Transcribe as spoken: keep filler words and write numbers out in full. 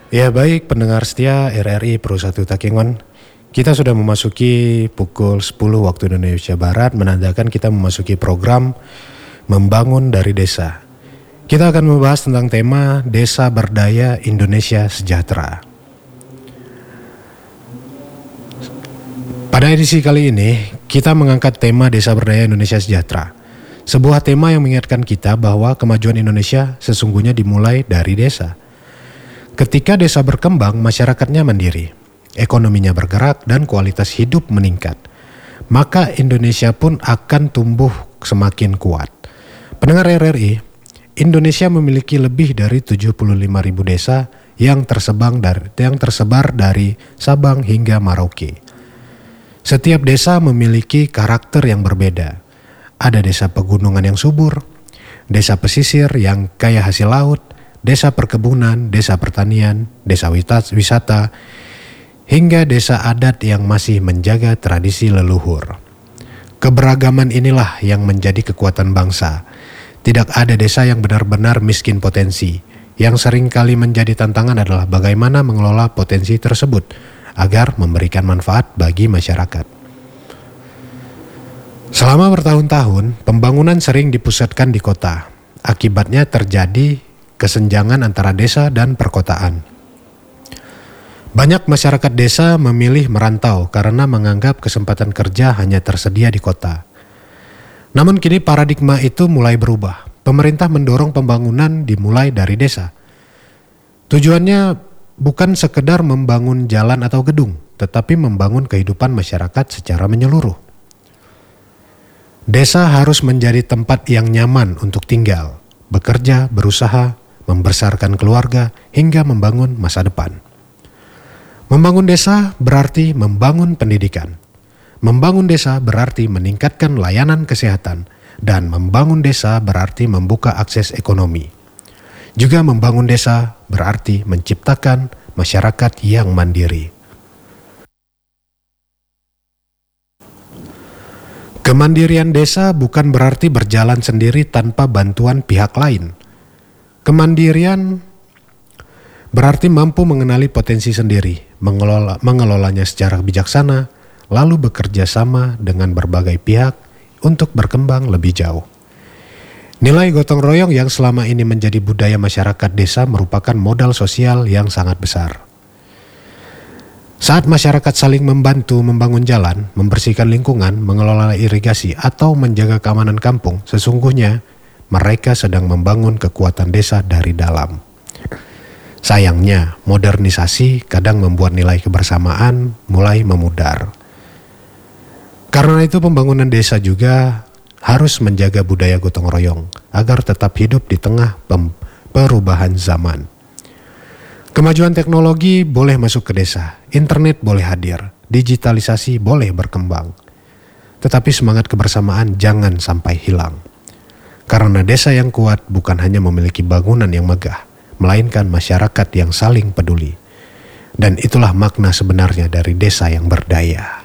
Ya baik pendengar setia R R I Pro satu Takengon, kita sudah memasuki pukul sepuluh waktu Indonesia Barat, menandakan kita memasuki program Membangun dari Desa. Kita akan membahas tentang tema Desa Berdaya Indonesia Sejahtera. Pada edisi kali ini, kita mengangkat tema Desa Berdaya Indonesia Sejahtera. Sebuah tema yang mengingatkan kita bahwa kemajuan Indonesia sesungguhnya dimulai dari desa. Ketika desa berkembang, masyarakatnya mandiri, ekonominya bergerak, dan kualitas hidup meningkat, maka Indonesia pun akan tumbuh semakin kuat. Pendengar R R I, Indonesia memiliki lebih dari tujuh puluh lima ribu desa yang tersebar dari, yang tersebar dari Sabang hingga Merauke. Setiap desa memiliki karakter yang berbeda. Ada desa pegunungan yang subur, desa pesisir yang kaya hasil laut, desa perkebunan, desa pertanian, desa wisata, hingga desa adat yang masih menjaga tradisi leluhur. Keberagaman inilah yang menjadi kekuatan bangsa. Tidak ada desa yang benar-benar miskin potensi. Yang seringkali menjadi tantangan adalah bagaimana mengelola potensi tersebut agar memberikan manfaat bagi masyarakat. Selama bertahun-tahun, pembangunan sering dipusatkan di kota. Akibatnya terjadi kesenjangan antara desa dan perkotaan. Banyak masyarakat desa memilih merantau karena menganggap kesempatan kerja hanya tersedia di kota. Namun kini paradigma itu mulai berubah. Pemerintah mendorong pembangunan dimulai dari desa. Tujuannya bukan sekedar membangun jalan atau gedung, tetapi membangun kehidupan masyarakat secara menyeluruh. Desa harus menjadi tempat yang nyaman untuk tinggal, bekerja, berusaha, membesarkan keluarga, hingga membangun masa depan. Membangun desa berarti membangun pendidikan. Membangun desa berarti meningkatkan layanan kesehatan, dan membangun desa berarti membuka akses ekonomi. Juga membangun desa berarti menciptakan masyarakat yang mandiri. Kemandirian desa bukan berarti berjalan sendiri tanpa bantuan pihak lain. Kemandirian berarti mampu mengenali potensi sendiri, mengelola, mengelolanya secara bijaksana, lalu bekerja sama dengan berbagai pihak untuk berkembang lebih jauh. Nilai gotong royong yang selama ini menjadi budaya masyarakat desa merupakan modal sosial yang sangat besar. Saat masyarakat saling membantu membangun jalan, membersihkan lingkungan, mengelola irigasi, atau menjaga keamanan kampung, sesungguhnya mereka sedang membangun kekuatan desa dari dalam. Sayangnya, modernisasi kadang membuat nilai kebersamaan mulai memudar. Karena itu pembangunan desa juga harus menjaga budaya gotong royong agar tetap hidup di tengah perubahan zaman. Kemajuan teknologi boleh masuk ke desa, internet boleh hadir, digitalisasi boleh berkembang. Tetapi semangat kebersamaan jangan sampai hilang. Karena desa yang kuat bukan hanya memiliki bangunan yang megah, melainkan masyarakat yang saling peduli. Dan itulah makna sebenarnya dari desa yang berdaya.